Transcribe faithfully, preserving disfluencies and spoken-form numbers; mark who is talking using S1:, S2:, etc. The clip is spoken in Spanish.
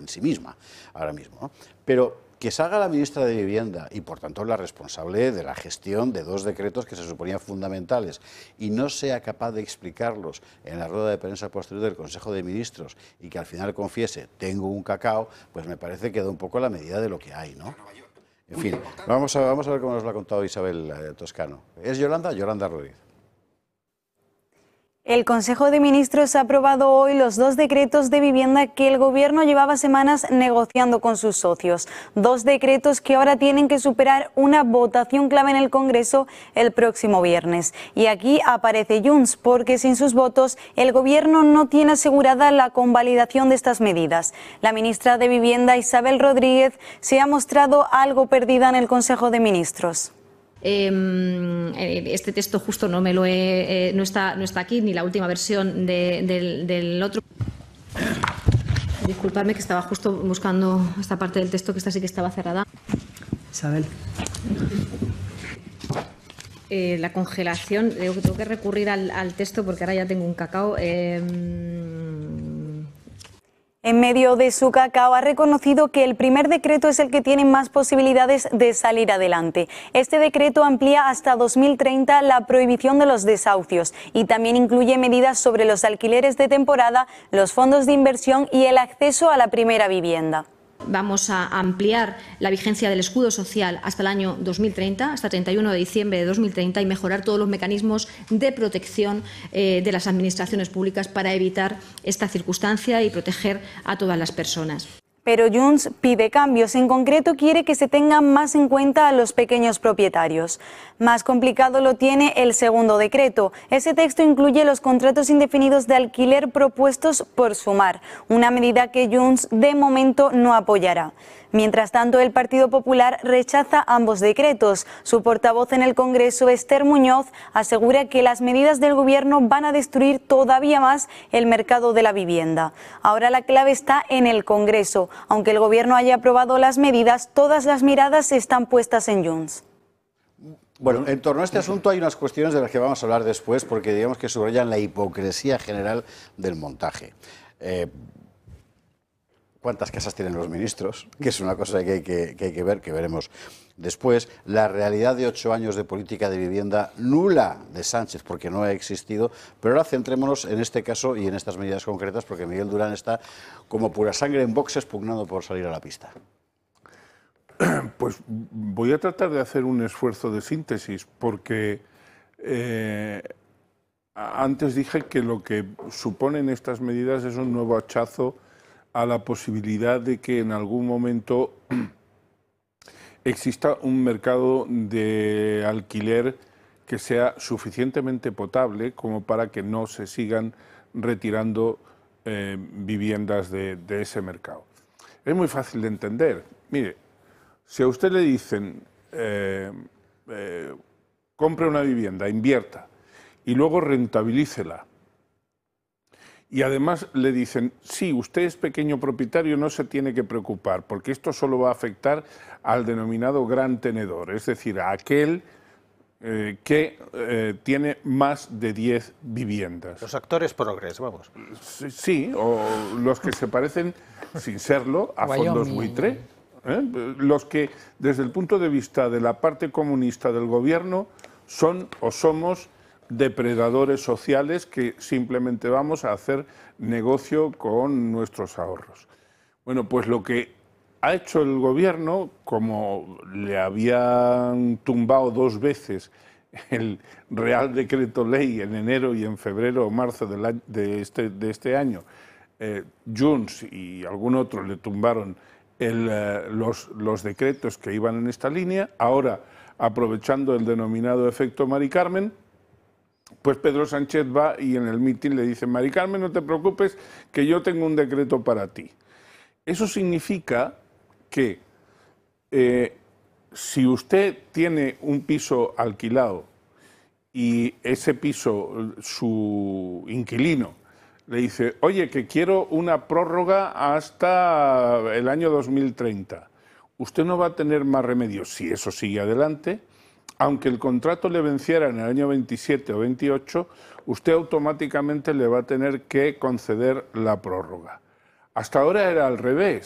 S1: en sí misma ahora mismo, ¿no? Pero que salga la ministra de Vivienda y por tanto la responsable de la gestión de dos decretos que se suponían fundamentales y no sea capaz de explicarlos en la rueda de prensa posterior del Consejo de Ministros y que al final confiese tengo un cacao, pues me parece que da un poco la medida de lo que hay, ¿no? En fin, vamos a, vamos a ver cómo nos lo ha contado Isabel eh, Toscano. ¿Es Yolanda? Yolanda Ruiz.
S2: El Consejo de Ministros ha aprobado hoy los dos decretos de vivienda que el Gobierno llevaba semanas negociando con sus socios. Dos decretos que ahora tienen que superar una votación clave en el Congreso el próximo viernes. Y aquí aparece Junts, porque sin sus votos el Gobierno no tiene asegurada la convalidación de estas medidas. La ministra de Vivienda, Isabel Rodríguez, se ha mostrado algo perdida en el Consejo de Ministros.
S3: Este texto justo no me lo he, eh, no está no está aquí, ni la última versión de, del, del otro. Disculpadme que estaba justo buscando esta parte del texto, que esta sí que estaba cerrada.
S4: Isabel.
S3: Eh, la congelación, digo que tengo que recurrir al, al texto porque ahora ya tengo un cacao. Eh,
S2: En medio de su cacao ha reconocido que el primer decreto es el que tiene más posibilidades de salir adelante. Este decreto amplía hasta dos mil treinta la prohibición de los desahucios y también incluye medidas sobre los alquileres de temporada, los fondos de inversión y el acceso a la primera vivienda.
S3: Vamos a ampliar la vigencia del escudo social hasta el año dos mil treinta, hasta treinta y uno de diciembre de dos mil treinta, y mejorar todos los mecanismos de protección eh, de las administraciones públicas para evitar esta circunstancia y proteger a todas las personas.
S2: Pero Junts pide cambios. En concreto, quiere que se tengan más en cuenta a los pequeños propietarios. Más complicado lo tiene el segundo decreto. Ese texto incluye los contratos indefinidos de alquiler propuestos por Sumar, una medida que Junts de momento no apoyará. Mientras tanto, el Partido Popular rechaza ambos decretos. Su portavoz en el Congreso, Esther Muñoz, asegura que las medidas del Gobierno van a destruir todavía más el mercado de la vivienda. Ahora la clave está en el Congreso. Aunque el Gobierno haya aprobado las medidas, todas las miradas están puestas en Junts.
S1: Bueno, en torno a este asunto hay unas cuestiones de las que vamos a hablar después, porque digamos que subrayan la hipocresía general del montaje. Eh, ¿Cuántas casas tienen los ministros? Que es una cosa que hay que, que hay que ver, que veremos después. La realidad de ocho años de política de vivienda nula de Sánchez, porque no ha existido. Pero ahora centrémonos en este caso y en estas medidas concretas, porque Miguel Durán está como pura sangre en boxes pugnando por salir a la pista.
S5: Pues voy a tratar de hacer un esfuerzo de síntesis, porque eh, antes dije que lo que suponen estas medidas es un nuevo hachazo a la posibilidad de que en algún momento exista un mercado de alquiler que sea suficientemente potable como para que no se sigan retirando eh, viviendas de, de ese mercado. Es muy fácil de entender. Mire, si a usted le dicen eh, eh, compre una vivienda, invierta y luego rentabilícela, y además le dicen, sí, usted es pequeño propietario, no se tiene que preocupar, porque esto solo va a afectar al denominado gran tenedor, es decir, a aquel eh, que eh, tiene más de diez viviendas.
S6: Los actores progres, vamos.
S5: Sí, sí, o los que se parecen, sin serlo, a fondos buitre, ¿eh? Los que, desde el punto de vista de la parte comunista del gobierno, son o somos depredadores sociales que simplemente vamos a hacer negocio con nuestros ahorros. Bueno, pues lo que ha hecho el gobierno, como le habían tumbado dos veces el Real Decreto Ley en enero y en febrero o marzo del año, de, este, de este año, eh, Junts y algún otro le tumbaron el, eh, los, los decretos que iban en esta línea, ahora aprovechando el denominado efecto Mari Carmen, pues Pedro Sánchez va y en el mitin le dice, Mari Carmen, no te preocupes, que yo tengo un decreto para ti. Eso significa que eh, si usted tiene un piso alquilado y ese piso, su inquilino, le dice, oye, que quiero una prórroga hasta el año dos mil treinta, usted no va a tener más remedio, si eso sigue adelante, aunque el contrato le venciera en el año veintisiete o veintiocho, usted automáticamente le va a tener que conceder la prórroga. Hasta ahora era al revés.